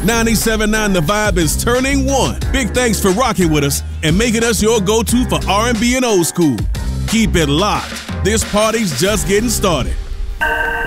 97.9 The Vibe is turning one. Big thanks for rocking with us and making us your go-to for R&B and old school. Keep it locked. This party's just getting started.